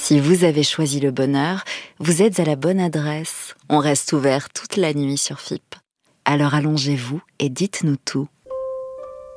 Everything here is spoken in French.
Si vous avez choisi le bonheur, vous êtes à la bonne adresse. On reste ouvert toute la nuit sur FIP. Alors allongez-vous et dites-nous tout.